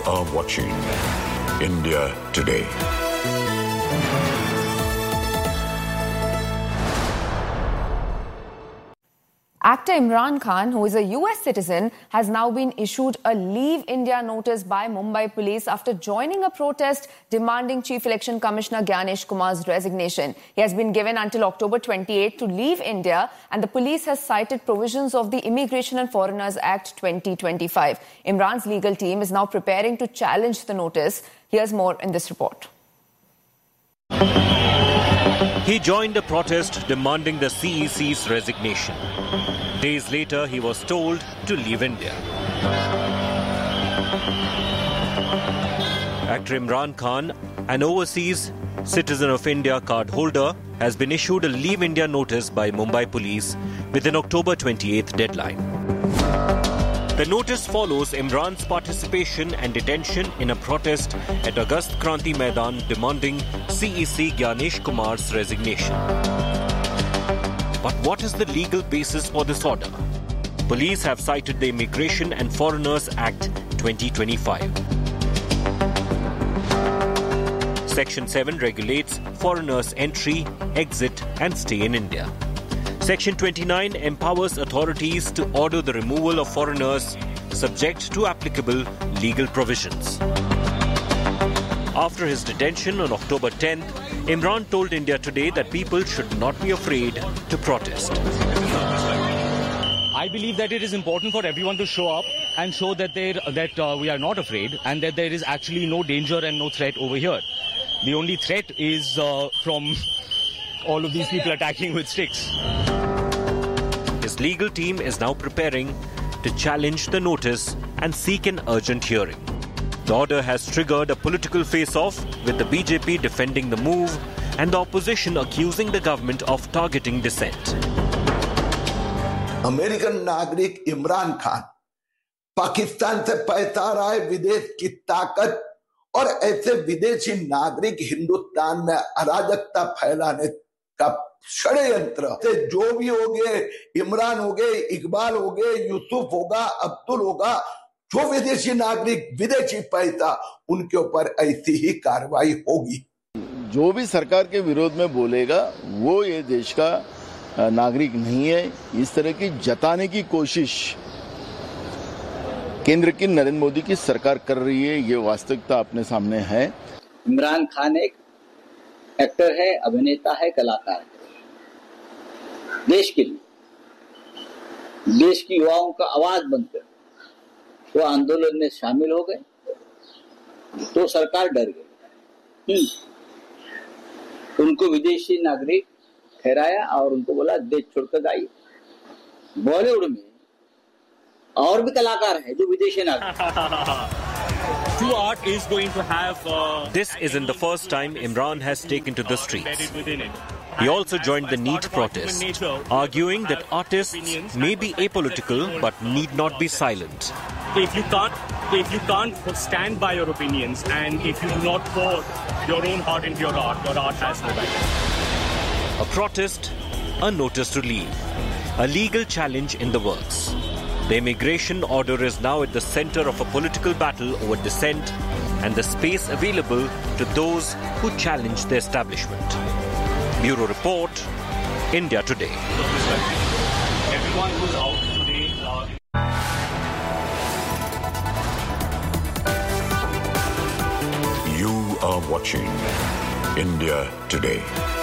are watching India Today. Actor Imran Khan, who is a US citizen, has now been issued a Leave India notice by Mumbai police after joining a protest demanding Chief Election Commissioner Gyanesh Kumar's resignation. He has been given until October 28 to leave India, and the police has cited provisions of the Immigration and Foreigners Act 2025. Imran's legal team is now preparing to challenge the notice. Here's more in this report. He joined a protest demanding the CEC's resignation. Days later, he was told to leave India. Actor Imran Khan, an overseas Citizen of India card holder, has been issued a Leave India notice by Mumbai police with an October 28th deadline. The notice follows Imran's participation and detention in a protest at Agast Kranti Maidan demanding CEC Gyanesh Kumar's resignation. But what is the legal basis for this order? Police have cited the Immigration and Foreigners Act 2025. Section 7 regulates foreigners' entry, exit and stay in India. Section 29 empowers authorities to order the removal of foreigners subject to applicable legal provisions. After his detention on October 10th, Imran told India Today that people should not be afraid to protest. I believe that it is important for everyone to show up and show that we are not afraid and that there is actually no danger and no threat over here. The only threat is from all of these people attacking with sticks. His legal team is now preparing to challenge the notice and seek an urgent hearing. The order has triggered a political face-off with the BJP defending the move and the opposition accusing the government of targeting dissent. American नागरिक इमरान खान पाकिस्तान से पैसा रहा है, विदेश की ताकत और ऐसे विदेशी नागरिक हिंदुस्तान में अराजकता फैलाने का षड्यंत्र से जो भी होंगे, इमरान होंगे, इकबाल होंगे, यूसुफ होगा, अब्दुल होगा, जो विदेशी नागरिक विदेशी पैसा, उनके ऊपर ऐसी ही कार्रवाई होगी। जो भी सरकार के विरोध में बोलेगा वो ये देश का नागरिक नहीं है। इस तरह की जताने की कोशिश केंद्र की नरेंद्र मोदी की सरकार कर रही है, ये वास्तविकता अपने सामने है। इमरान खान एक एक्टर है, अभिनेता है, कलाकार है। देश के लिए, देश की युवाओं का आवाज बनकर वो आंदोलन में शामिल हो गए तो सरकार डर गई। उनको विदेशी नागरिक ठहराया और उनको बोला देश छोड़कर आइए। बॉलीवुड में और भी कलाकार हैं जो विदेशी नागरिक। This isn't the first time Imran has taken to the streets. He also joined the NEET protest, arguing that artists may be apolitical but need not be silent. If you can't stand by your opinions and if you do not pour your own heart into your art has no value. A protest, a notice to leave, a legal challenge in the works. The immigration order is now at the center of a political battle over dissent and the space available to those who challenge the establishment. Bureau Report, India Today. Everyone who's out today. You are watching India Today.